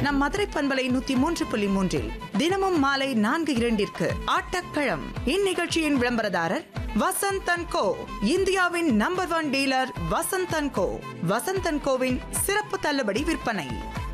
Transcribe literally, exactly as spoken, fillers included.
நம் மதுரை பண்பலை நூத்தி மூன்று புள்ளி மூன்றில் தினமும் மாலை நான்கு இரண்டிற்கு ஆட்டக்களம். இந்நிகழ்ச்சியின் விளம்பரதாரர் வசந்த் அண்ட் கோ, இந்தியாவின் number one dealer Vasanth and go. Vasanth and CoWIN சிறப்பு தள்ளுபடி விற்பனை.